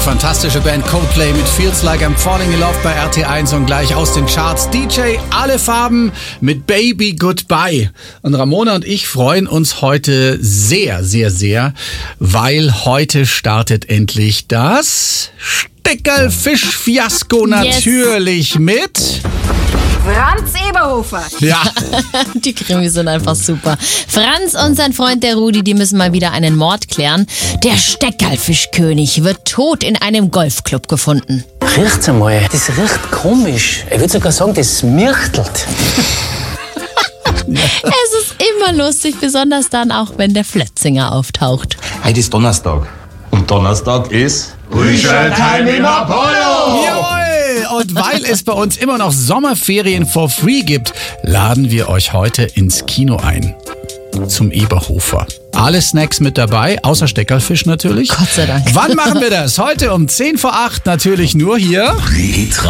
fantastische Band Coldplay mit Feels Like I'm Falling in Love bei RT1 und gleich aus den Charts DJ Alle Farben mit Baby Goodbye. Und Ramona und ich freuen uns heute sehr, sehr, sehr, weil heute startet endlich das Steckerlfisch-Fiasko natürlich mit Franz Eberhofer. Ja. Die Krimis sind einfach super. Franz und sein Freund der Rudi, die müssen mal wieder einen Mord klären. Der Steckerlfischkönig wird tot in einem Golfclub gefunden. Riecht's einmal, das riecht komisch. Ich würde sogar sagen, das mirchtelt. Es ist immer lustig, besonders dann auch, wenn der Flötzinger auftaucht. Heute ist Donnerstag. Und Donnerstag ist Time im Apollo! Jawohl! Und weil es bei uns immer noch Sommerferien for free gibt, laden wir euch heute ins Kino ein. Zum Eberhofer. Alle Snacks mit dabei, außer Steckerlfisch natürlich. Gott sei Dank. Wann machen wir das? Heute um 7:50 natürlich nur hier.